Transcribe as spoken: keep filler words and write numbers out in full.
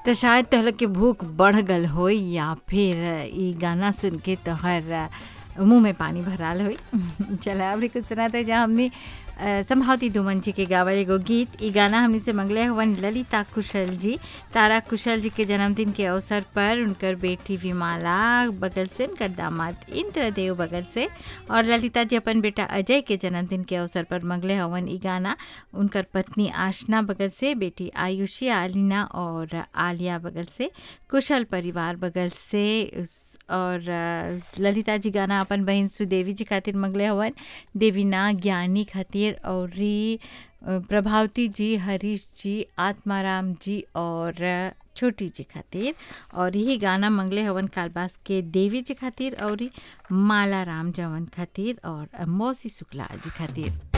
तो शायद तोहरा के भूख बढ़ गल होई या फिर ई गाना सुन के तोहर मुंह में पानी भराल होई। चला अभी कुछ सुनाते जा हमने अ, संभावती दुमन जी के गावल एगो गीत। ई गाना हमने से मंगले हवन ललिता कुशल जी। तारा कुशल जी के जन्मदिन के अवसर पर उनकर बेटी विमाला बगल से, उनकर दामाद इंद्रदेव बगल से और ललिता जी अपन बेटा अजय के जन्मदिन के अवसर पर मंगले हवन ई गाना उनकर पत्नी आशना बगल से, बेटी आयुषी, आलिना और आलिया बगल से, कुशल परिवार बगल से। उस- और अ, ललिता जी गाना अपन बहन सुदेवी जी खातिर मंगले हवन, देवीना ज्ञानी खातिर और ई, अ, प्रभावती जी, हरीश जी, आत्माराम जी और अ, छोटी जी खातिर। और यही गाना मंगले हवन कालबास के देवी जी खातिर और ई माला राम जवन खातिर और अ, मौसी शुक्ला जी खातिर।